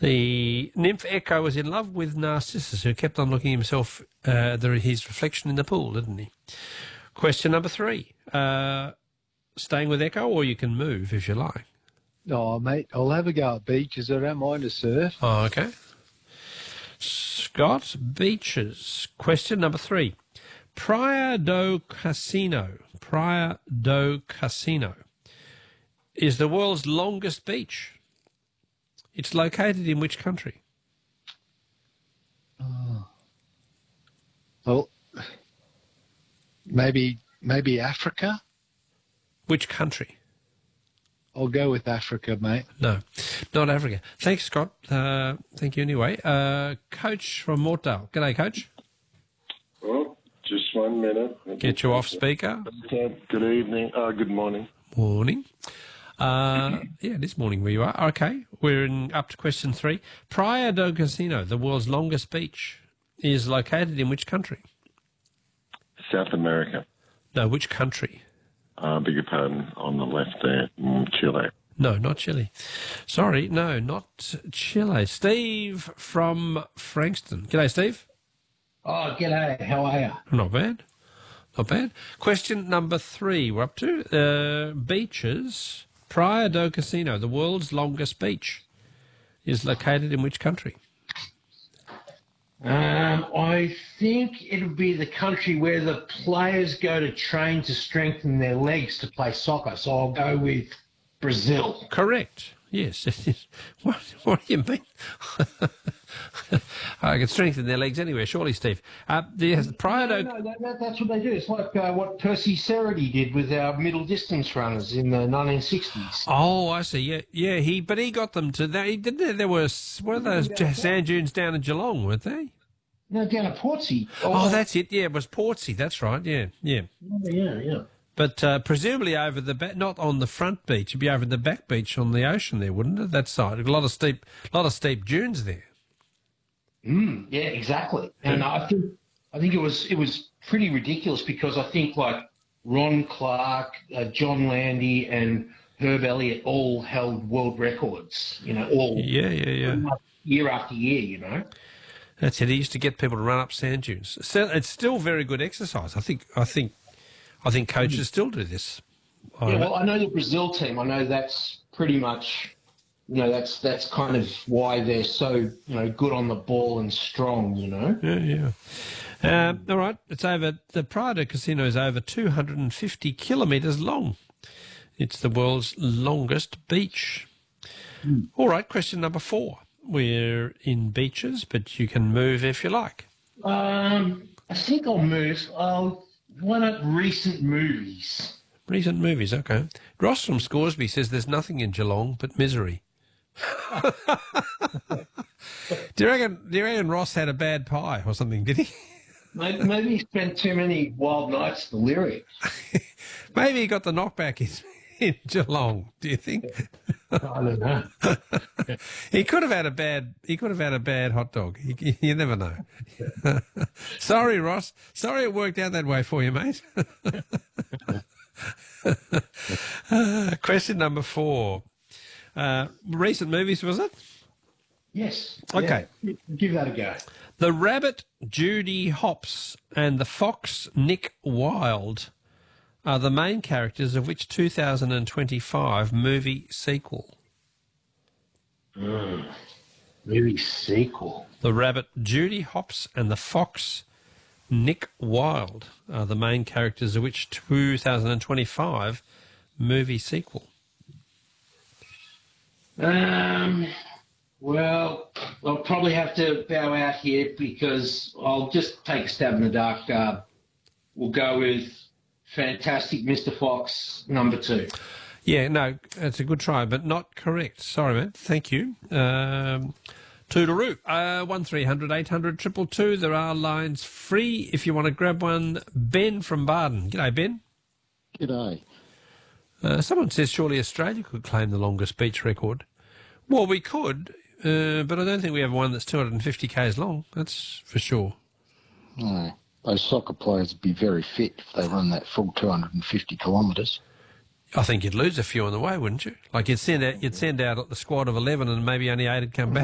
The nymph Echo was in love with Narcissus, who kept on looking himself his reflection in the pool, didn't he? Question number 3. Staying with Echo, or you can move if you like. Oh, mate, I'll have a go at beaches. I don't mind a surf. Oh, okay. Scott, beaches. Question number 3. Praia do Cassino is the world's longest beach. It's located in which country? Well, maybe Africa? Which country? I'll go with Africa, mate. No, not Africa. Thanks, Scott. Thank you anyway. Coach from Mortdale. G'day, Coach. Well, just 1 minute. Get you off speaker. Good evening. Good morning. Morning. Yeah, it is morning where you are. Okay, we're up to question 3. Praia do Cassino, the world's longest beach, is located in which country? South America. No, which country? Beg your pardon, on the left there, Chile. No, not Chile. Sorry, no, not Chile. Steve from Frankston. G'day, Steve. Oh, g'day. How are you? Not bad. Not bad. Question number 3 we're up to. Beaches. Praia do Cassino, the world's longest beach, is located in which country? I think it'll be the country where the players go to train to strengthen their legs to play soccer. So I'll go with Brazil. Correct. Yes. What do you mean? I can strengthen their legs anywhere, surely, Steve. Prior to... No, that's what they do. It's like what Percy Cerruti did with our middle distance runners in the 1960s. Oh, I see. Yeah. He got them to that. There were those sand dunes down in Geelong, weren't they? No, down at Portsea. Oh, that's it. Yeah, it was Portsea. That's right. Yeah. Yeah. But presumably over the back, not on the front beach. It'd be over the back beach on the ocean there, wouldn't it? That side, a lot of steep dunes there. Yeah, exactly. And I think it was pretty ridiculous because I think like Ron Clark, John Landy, and Herb Elliott all held world records. All year after year. That's it. He used to get people to run up sand dunes. So it's still very good exercise. I think coaches still do this. Well, I know the Brazil team. I know that's pretty much, that's kind of why they're so, good on the ball and strong, Yeah. All right. The Praia do Cassino is over 250 kilometres long. It's the world's longest beach. All right. Question number 4. We're in beaches, but you can move if you like. I think I'll move. Why not recent movies? Recent movies, okay. Ross from Scoresby says there's nothing in Geelong but misery. Do you reckon Ross had a bad pie or something, did he? Maybe he spent too many wild nights delirious. Maybe he got the knockback in Geelong, do you think? I don't know. He could have had a bad hot dog. You never know. Sorry, Ross. Sorry it worked out that way for you, mate. Question number 4. Recent movies, was it? Yes. Okay. Yeah. Give that a go. The rabbit Judy Hopps and the fox Nick Wilde are the main characters of which 2025 movie sequel? Movie sequel. The rabbit Judy Hopps and the fox Nick Wilde are the main characters of which 2025 movie sequel? Well, I'll probably have to bow out here because I'll just take a stab in the dark. We'll go with Fantastic Mr. Fox, number 2. Yeah, no, it's a good try, but not correct. Sorry, man. Thank you. Toodaloo. 1300 800 222. There are lines free if you want to grab one. Ben from Barden. G'day, Ben. G'day. Someone says surely Australia could claim the longest beach record. Well, we could, but I don't think we have one that's 250 k's long. That's for sure. No. Those soccer players would be very fit if they run that full 250 kilometres. I think you'd lose a few on the way, wouldn't you? Like you'd send out the squad of 11 and maybe only 8 would come back.